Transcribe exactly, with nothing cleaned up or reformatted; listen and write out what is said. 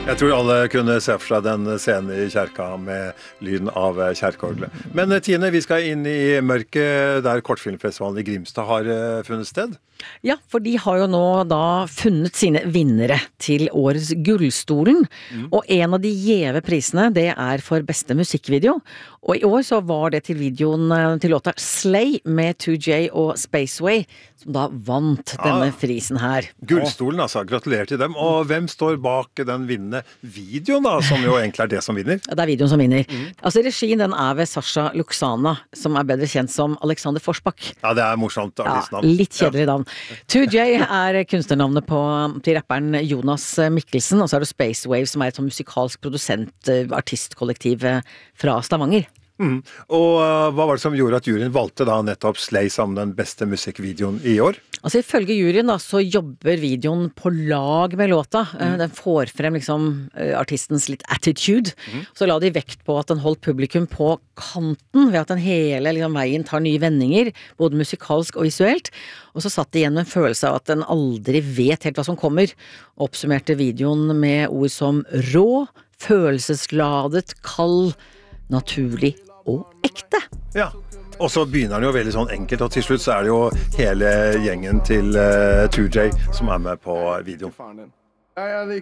Jeg tror alle kunne se for seg den scenen i kjerka med lyden av kjerkeorgelet. Men Tine, vi skal inn i mørket der kortfilmfestivalen i Grimstad har funnet sted. Ja, for de har jo nå da funnet sine vinnere til årets Gullstolen. Mm. Og en av de gjeve prisene, det er for beste musikkvideo. Og i år så var det til videoen til låta Slay med two J og Spaceway, som da vant denne ja, prisen her. Gullstolen altså, gratulerer til dem. Og hvem står bak den vinnende videoen da, som jo egentlig er det som vinner? Ja, det er videoen som vinner. Mm. Altså regien den er ved Sasha Luxana, som er bedre kjent som Alexander Forsbakk. Ja, det er morsomt artistnavn. Ja, litt kjedelig navn. two J er kunstnernavnet på, til rapperen Jonas Mikkelsen, og så er det Spacewave, som er et sånn musikalsk produsent, artistkollektiv fra Stavanger. Mm. Og uh, hva var det som gjorde at juryen valgte da nettopp Slay som den beste musikkvideoen i år? Altså ifølge juryen da, så jobber videoen på lag med låta. Mm. Den får frem liksom artistens litt attitude. Mm. Så la de vekt på at den holdt publikum på kanten, ved at den hele liksom, veien tar nye vendinger, både musikalsk og visuelt. Og så satt de igjen med en følelse av at den aldri vet helt hva som kommer. Oppsummerte videoen med ord som rå, følelsesladet, kald, naturlig og ekte. Ja, og så begynner den jo veldig sånn enkelt, og til slutt så er det jo hele gjengen til uh, two J som er med på videoen.